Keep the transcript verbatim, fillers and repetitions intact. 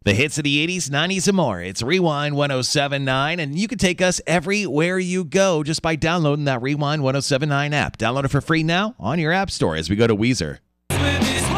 The hits of the eighties, nineties, and more. It's Rewind ten seventy-nine, and you can take us everywhere you go just by downloading that Rewind ten seventy-nine app. Download it for free now on your app store as we go to Weezer.